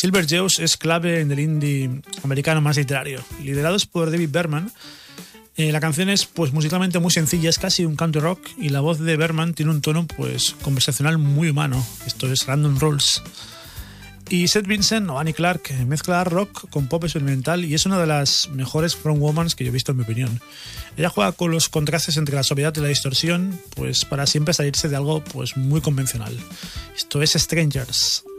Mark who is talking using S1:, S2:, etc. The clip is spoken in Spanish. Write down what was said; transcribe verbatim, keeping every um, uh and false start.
S1: Silverjews es clave en el indie americano más literario. Liderados por David Berman, eh, la canción es pues musicalmente muy sencilla, es casi un country rock, y la voz de Berman tiene un tono pues conversacional muy humano. Esto es Random Rules. Y Seth Vincent o Annie Clark mezcla rock con pop experimental y es una de las mejores frontwomans que yo he visto, en mi opinión. Ella juega con los contrastes entre la suavidad y la distorsión, pues para siempre salirse de algo pues muy convencional. Esto es Strangers.